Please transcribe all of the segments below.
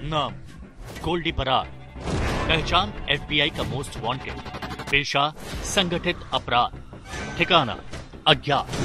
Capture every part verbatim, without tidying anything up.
नाम गोल्डी बराड़, पहचान एफबीआई का मोस्ट वांटेड, पेशा संगठित अपराध, ठिकाना अज्ञात।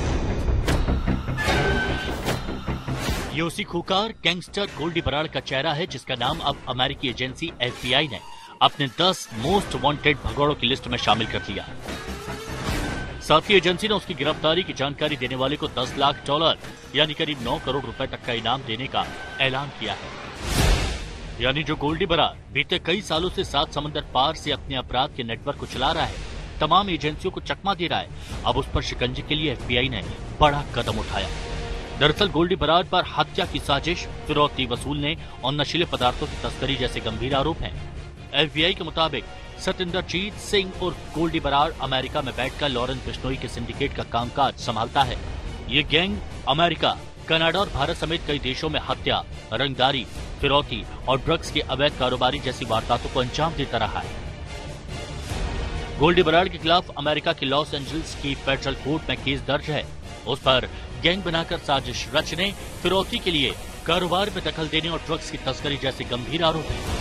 ये उसी खूंखार गैंगस्टर गोल्डी बराड़ का चेहरा है जिसका नाम अब अमेरिकी एजेंसी एफबीआई ने अपने दस मोस्ट वांटेड भगोड़ों की लिस्ट में शामिल कर लिया। साथ ही एजेंसी ने उसकी गिरफ्तारी की जानकारी देने वाले को दस लाख डॉलर यानी करीब नौ करोड़ रुपए तक का इनाम देने का ऐलान किया है। यानी जो गोल्डी बराड़ बीते कई सालों से सात समंदर पार से अपने अपराध के नेटवर्क को चला रहा है, तमाम एजेंसियों को चकमा दे रहा है, अब उस पर शिकंजे के लिए एफबीआई ने बड़ा कदम उठाया। दरअसल गोल्डी बराड़ पर हत्या की साजिश, फिरौती वसूलने और नशीले पदार्थों की तस्करी जैसे गंभीर आरोप हैं। एफबीआई के मुताबिक सतिंदरजीत सिंह और गोल्डी बराड़ अमेरिका में बैठकर लॉरेंस बिश्नोई के सिंडिकेट का कामकाज संभालता है। ये गैंग अमेरिका, कनाडा और भारत समेत कई देशों में हत्या, रंगदारी, फिरौती और ड्रग्स के अवैध कारोबारी जैसी वारदातों को अंजाम देता रहा है। गोल्डी बराड़ के खिलाफ अमेरिका के लॉस एंजल्स की फेडरल कोर्ट में केस दर्ज है। उस पर गैंग बनाकर साजिश रचने, फिरौती के लिए कारोबार में दखल देने और ड्रग्स की तस्करी जैसे गंभीर आरोप हैं।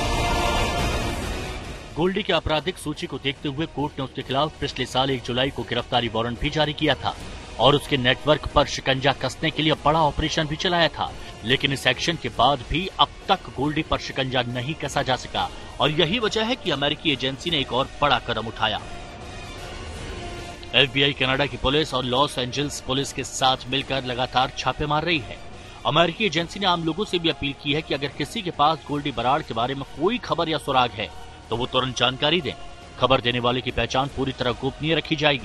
गोल्डी की आपराधिक सूची को देखते हुए कोर्ट ने उसके खिलाफ पिछले साल एक जुलाई को गिरफ्तारी वारंट भी जारी किया था और उसके नेटवर्क पर शिकंजा कसने के लिए बड़ा ऑपरेशन भी चलाया था। लेकिन इस एक्शन के बाद भी अब तक गोल्डी पर शिकंजा नहीं कसा जा सका और यही वजह है कि अमेरिकी एजेंसी ने एक और बड़ा कदम उठाया। एफबीआई कनाडा की पुलिस और लॉस एंजल्स पुलिस के साथ मिलकर लगातार छापे मार रही है। अमेरिकी एजेंसी ने आम लोगों से भी अपील की है कि अगर किसी के पास गोल्डी बराड़ के बारे में कोई खबर या सुराग है तो वो तुरंत जानकारी दें। खबर देने वाले की पहचान पूरी तरह गोपनीय रखी जाएगी।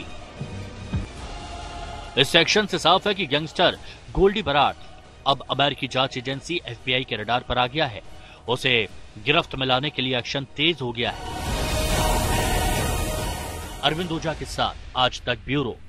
इस सेक्शन से साफ है कि गैंगस्टर गोल्डी बराड़ अब अमेरिकी जांच एजेंसी एफबीआई के रडार पर आ गया है। उसे गिरफ्त में लाने के लिए एक्शन तेज हो गया है। अरविंद ओझा के साथ आज तक ब्यूरो।